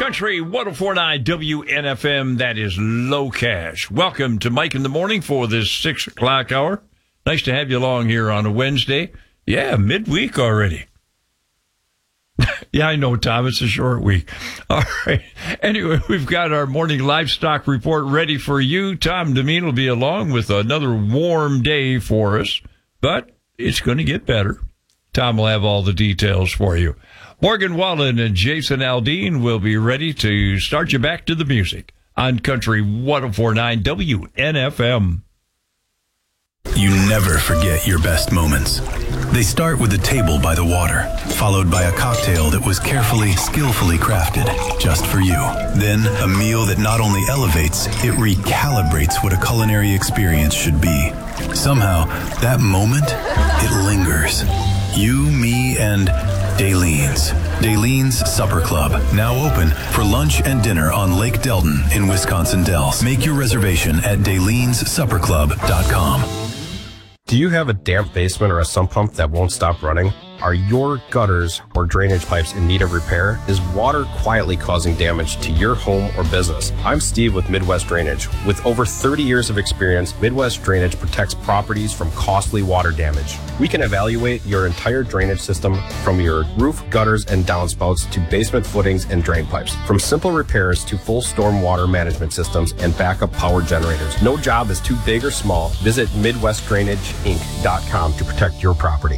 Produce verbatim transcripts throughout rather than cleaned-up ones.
Country one oh four point nine W N F M, that is Low Cash. Welcome to Mike in the Morning for this six o'clock hour. Nice to have you along here on a Wednesday. Yeah, midweek already. Yeah, I know, Tom. It's a short week. All right. Anyway, we've got our morning livestock report ready for you. Tom Demeen will be along with another warm day for us, but it's going to get better. Tom will have all the details for you. Morgan Wallen and Jason Aldean will be ready to start you back to the music on Country one oh four point nine W N F M. You never forget your best moments. They start with a table by the water, followed by a cocktail that was carefully, skillfully crafted just for you. Then a meal that not only elevates, it recalibrates what a culinary experience should be. Somehow, that moment, it lingers. You, me, and Dalene's. Dalene's Supper Club, now open for lunch and dinner on Lake Delton in Wisconsin Dells. Make your reservation at dalens supper club dot com. Do you have a damp basement or a sump pump that won't stop running? Are your gutters or drainage pipes in need of repair? Is water quietly causing damage to your home or business? I'm Steve with Midwest Drainage. With over thirty years of experience, Midwest Drainage protects properties from costly water damage. We can evaluate your entire drainage system from your roof, gutters, and downspouts to basement footings and drain pipes. From simple repairs to full storm water management systems and backup power generators. No job is too big or small. Visit midwest drainage inc dot com to protect your property.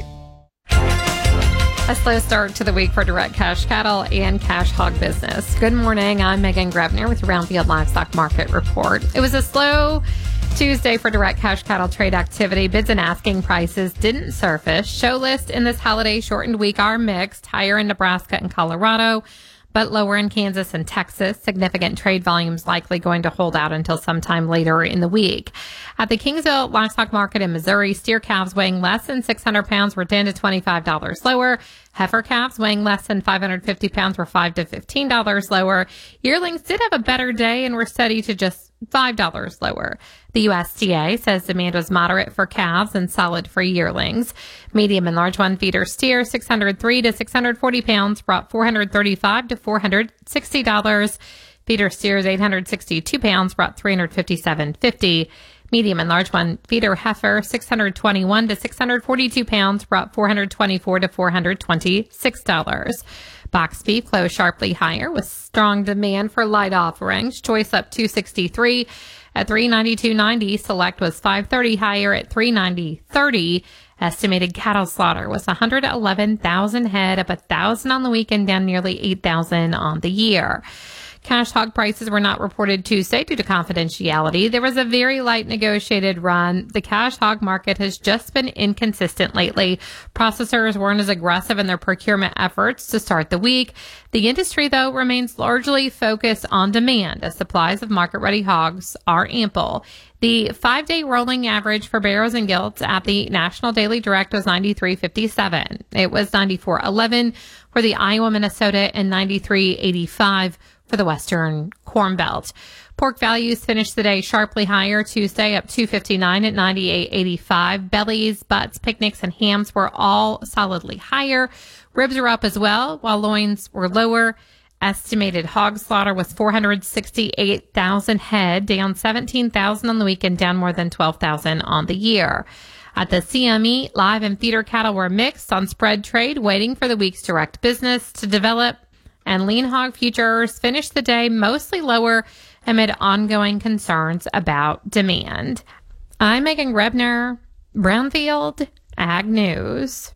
A slow start to the week for direct cash cattle and cash hog business. Good morning. I'm Megan Grebner with your Brownfield Livestock Market Report. It was a slow Tuesday for direct cash cattle trade activity. Bids and asking prices didn't surface. Show lists in this holiday shortened week are mixed, higher in Nebraska and Colorado, but lower in Kansas and Texas. Significant trade volumes likely going to hold out until sometime later in the week. At the Kingsville Livestock Market in Missouri, steer calves weighing less than six hundred pounds were ten to twenty-five dollars lower. Heifer calves weighing less than five hundred fifty pounds were five to fifteen dollars lower. Yearlings did have a better day and were steady to just five dollars lower. The U S D A says demand was moderate for calves and solid for yearlings. Medium and large one feeder steer six hundred three to six hundred forty pounds brought four hundred thirty-five to four hundred sixty dollars. Feeder steers eight hundred sixty-two pounds brought three hundred fifty-seven fifty. Medium and large one feeder heifer six hundred twenty-one to six hundred forty-two pounds brought four hundred twenty-four to four hundred twenty-six dollars. Box beef closed sharply higher with strong demand for light offerings. Choice up two sixty-three at three ninety-two ninety. Select was five thirty higher at three ninety thirty. Estimated cattle slaughter was one hundred eleven thousand head, up one thousand on the weekend, down nearly eight thousand on the year. Cash hog prices were not reported Tuesday due to confidentiality. There was a very light negotiated run. The cash hog market has just been inconsistent lately. Processors weren't as aggressive in their procurement efforts to start the week. The industry, though, remains largely focused on demand as supplies of market-ready hogs are ample. The five-day rolling average for barrows and gilts at the National Daily Direct was ninety-three fifty-seven. It was ninety-four eleven for the Iowa, Minnesota, and ninety-three eighty-five for the Western Corn Belt. Pork values finished the day sharply higher Tuesday, up two fifty-nine at ninety-eight eighty-five. Bellies, butts, picnics, and hams were all solidly higher. Ribs are up as well, while loins were lower. Estimated hog slaughter was four hundred sixty-eight thousand head, down seventeen thousand on the weekend, down more than twelve thousand on the year. At the C M E, live and feeder cattle were mixed on spread trade, waiting for the week's direct business to develop. And lean hog futures finished the day mostly lower amid ongoing concerns about demand. I'm Megan Grebner, Brownfield Ag News.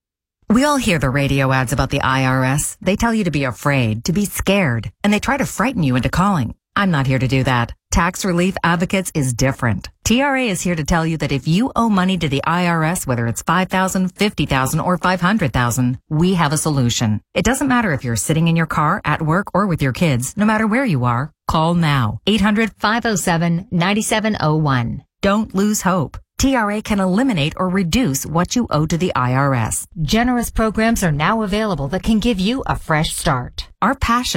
We all hear the radio ads about the I R S. They tell you to be afraid, to be scared, and they try to frighten you into calling. I'm not here to do that. Tax Relief Advocates is different. T R A is here to tell you that if you owe money to the I R S, whether it's five thousand dollars, fifty thousand dollars, or five hundred thousand dollars, we have a solution. It doesn't matter if you're sitting in your car, at work, or with your kids. No matter where you are, call now. eight hundred, five oh seven, nine seven oh one. Don't lose hope. T R A can eliminate or reduce what you owe to the I R S. Generous programs are now available that can give you a fresh start. Our passion